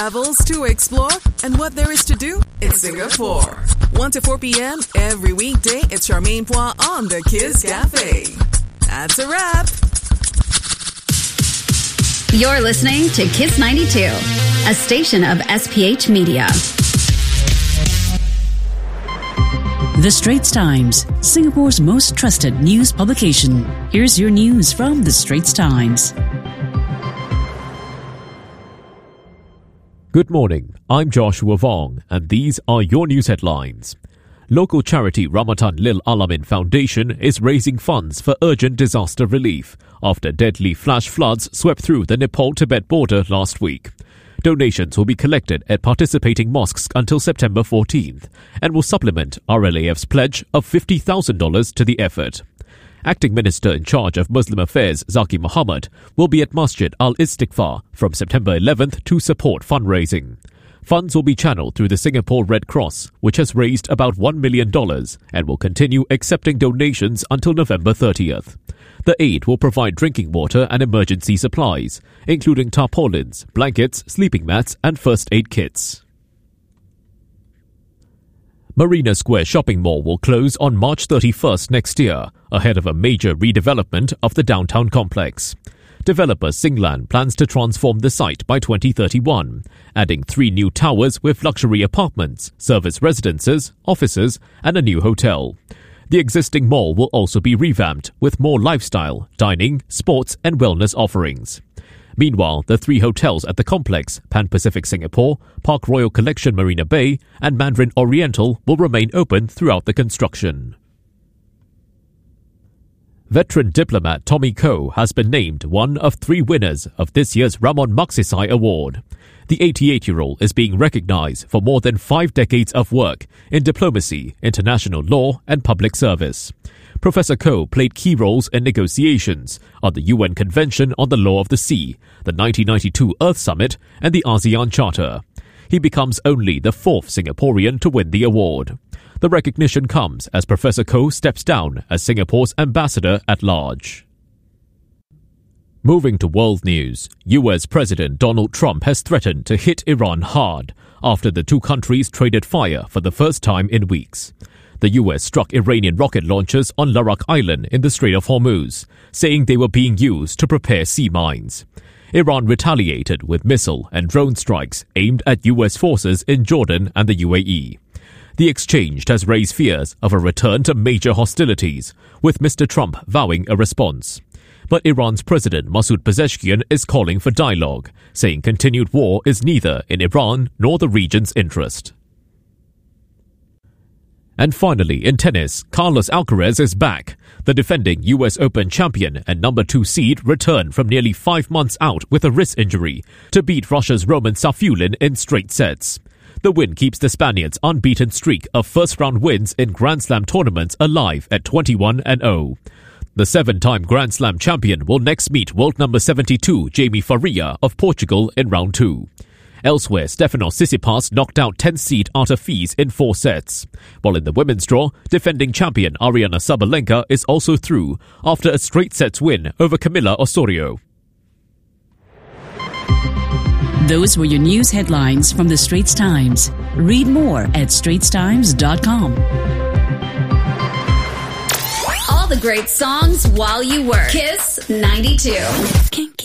travels to explore, and what there is to do in Singapore. 1 to 4 p.m. every weekday, it's Charmaine Poir on the Kiss Cafe. That's a wrap. You're listening to Kiss 92, a station of SPH Media. The Straits Times, Singapore's most trusted news publication. Here's your news from The Straits Times. Good morning, I'm Joshua Vong, and these are your news headlines. Local charity Ramatan Lil Alamin Foundation is raising funds for urgent disaster relief after deadly flash floods swept through the Nepal-Tibet border last week. Donations will be collected at participating mosques until September 14th and will supplement RLAF's pledge of $50,000 to the effort. Acting Minister in charge of Muslim Affairs Zaki Muhammad will be at Masjid Al-Istighfar from September 11th to support fundraising. Funds will be channeled through the Singapore Red Cross, which has raised about $1 million and will continue accepting donations until November 30th. The aid will provide drinking water and emergency supplies, including tarpaulins, blankets, sleeping mats, and first aid kits. Marina Square Shopping Mall will close on March 31st next year, ahead of a major redevelopment of the downtown complex. Developer Singland plans to transform the site by 2031, adding 3 new towers with luxury apartments, service residences, offices, and a new hotel. The existing mall will also be revamped with more lifestyle, dining, sports, and wellness offerings. Meanwhile, the 3 hotels at the complex, Pan Pacific Singapore, Park Royal Collection Marina Bay, and Mandarin Oriental, will remain open throughout the construction. Veteran diplomat Tommy Koh has been named one of 3 winners of this year's Ramon Magsaysay Award. The 88-year-old is being recognized for more than 5 decades of work in diplomacy, international law, and public service. Professor Koh played key roles in negotiations on the UN Convention on the Law of the Sea, the 1992 Earth Summit, and the ASEAN Charter. He becomes only the 4th Singaporean to win the award. The recognition comes as Professor Koh steps down as Singapore's ambassador at large. Moving to world news, US President Donald Trump has threatened to hit Iran hard after the 2 countries traded fire for the first time in weeks. The US struck Iranian rocket launchers on Larak Island in the Strait of Hormuz, saying they were being used to prepare sea mines. Iran retaliated with missile and drone strikes aimed at US forces in Jordan and the UAE. The exchange has raised fears of a return to major hostilities, with Mr. Trump vowing a response. But Iran's President Masoud Pezeshkian is calling for dialogue, saying continued war is neither in Iran nor the region's interest. And finally, in tennis, Carlos Alcaraz is back. The defending US Open champion and number 2 seed returned from nearly 5 months out with a wrist injury to beat Russia's Roman Safulin in straight sets. The win keeps the Spaniards' unbeaten streak of first-round wins in Grand Slam tournaments alive at 21-0. The 7-time Grand Slam champion will next meet world number 72 Jamie Faria of Portugal in round 2. Elsewhere, Stefanos Tsitsipas knocked out 10th seed Arthur Fils in 4 sets. While in the women's draw, defending champion Ariana Sabalenka is also through after a straight sets win over Camila Osorio. Those were your news headlines from The Straits Times. Read more at straitstimes.com. All the great songs while you work. Kiss 92.